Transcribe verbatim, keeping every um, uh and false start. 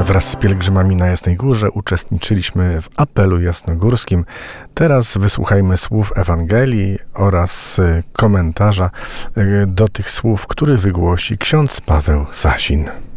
Wraz z pielgrzymami na Jasnej Górze uczestniczyliśmy w apelu jasnogórskim. Teraz wysłuchajmy słów Ewangelii oraz komentarza do tych słów, który wygłosi ksiądz Paweł Sasin.